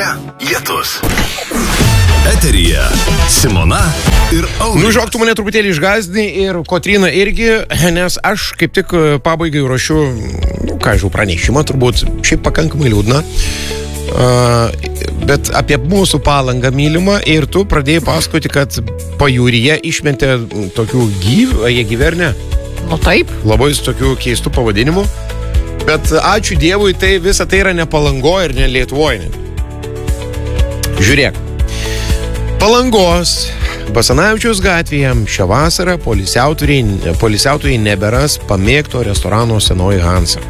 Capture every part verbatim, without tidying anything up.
Čia lietus. Eteryje Simona ir Aurimas. Nu, žinok, tu mane truputėlį išgazdini ir Kotryna irgi, nes aš kaip tik pabaigai ruošiu, nu, ką žinau, pranešimą, turbūt šiaip pakankamai liūdna. Uh, bet apie mūsų Palangą mylimą ir tu pradėjai pasakoti, kad pajūryje išmetė tokių gyv, jie gyvernė. Nu taip. Labai su tokiu keistu pavadinimu. Bet ačiū Dievui, tai visa tai yra ne Palangoje ir ne Lietuvoje. Žiūrėk. Palangos Basanavičiaus gatvėje šią vasarą poilsiautojai, poilsiautojai neberas pamėgto restorano Senoji Hansa.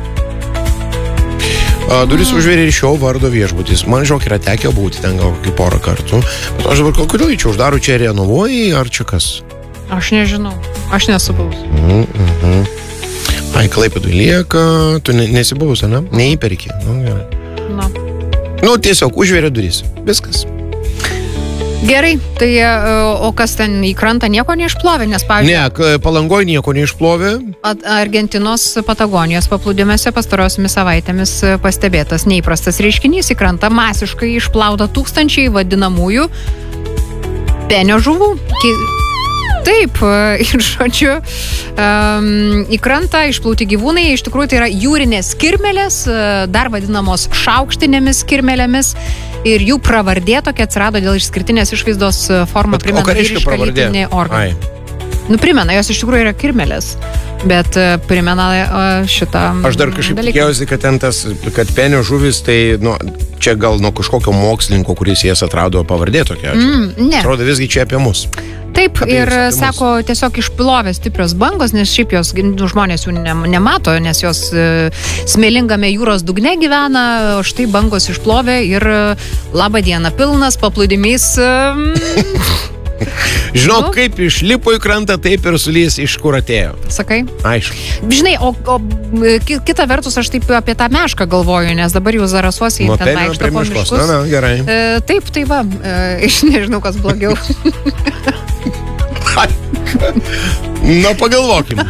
Duris užvėrė ir šio vardo viešbutis. Man žinok, yra tekę būti ten gal kokį porą kartų. Bet aš dabar kodėl čia uždaro, čia renovuoji ar čia kas? Aš nežinau. Aš nesu buvus. Mm -hmm. Ai, Klaipėdui lieka. Tu ne, nesi buvus, ne? Neįperki. Nu, gerai. Na. Nu, tiesiog užvėrė duris. Viskas. Gerai, tai o kas ten į krantą nieko neišplovė, nes pavyzdžiui... Ne, Palangoje nieko neišplovė. Argentinos Patagonijos paplūdimėse pastarosiomis savaitėmis pastebėtas neįprastas reiškinys, į krantą masiškai išplauta tūkstančiai vadinamųjų penio žuvų. Taip, ir žodžiu, um, į krantą išplauti gyvūnai, iš tikrųjų tai yra jūrinės kirmelės, dar vadinamos šaukštinėmis kirmelėmis, ir jų pravardė tokia atsirado dėl išskirtinės išvaizdos formą primena vyrišką lytinį organą. Nu, primena, jos iš tikrųjų yra kirmelės, bet primena šitą Aš dar kažkaip tikėjausi, kad ten tas, kad penio žuvis, tai nu, čia gal nuo kažkokio mokslininko, kuris jas atrado pavardė tokia. Mm, ne. Atrodo visgi čia apie mus. Taip, apie ir jūs, sako, tiesiog išplovė stiprios bangos, nes šiaip jos nu, žmonės jų ne, nemato, nes jos e, smėlingame jūros dugne gyvena, o štai bangos išplovė ir labą dieną, pilnas paplūdimys. E, Žinok, nu? Kaip išlipo į krantą, taip ir sulys iš kur atėjo. Sakai? Aišku. Žinai, o, o kita vertus aš taip apie tą mešką galvoju, nes dabar jau Zarasuose Nuo ten vaikšto po miškus. Na, na, gerai. E, taip, tai va, e, aš nežinau, kas blogiau. Na, pagalvokim.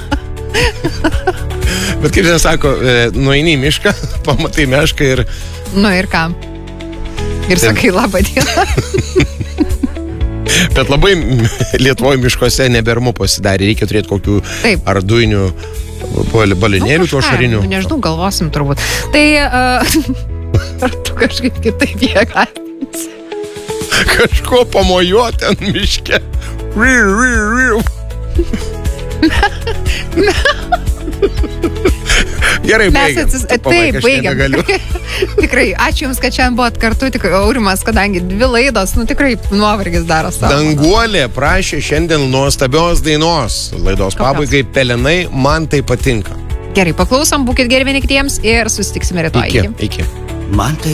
Bet kaip jie sako, nueini į mišką, pamatai mešką ir... Nu ir ką? Ir sakai labą dieną. Bet labai Lietuvoje miškuose nebermu pasidarė, reikia turėti kokių Taip. ar dujinių balionėlių, nu, to šarinių. Nežinau, galvosim turbūt. Tai uh, ar tu kažkaip kitaip jie gatinsi? Kažko pamojuoti ten miške. Riu, riu, riu. Gerai, baigiam. Atsis... Taip, baigiam. Tikrai, ačiū Jums, kad šiandien buvot kartu. Tikrai, Aurimas, kadangi dvi laidos, nu tikrai nuovargis daro savo. Danguolė prašė šiandien nuostabios dainos. Laidos Kokios? pabaigai Pelenai, man tai patinka. Gerai, paklausom, būkit geri vieni kitiems ir susitiksime rytoj. Iki, iki. Man tai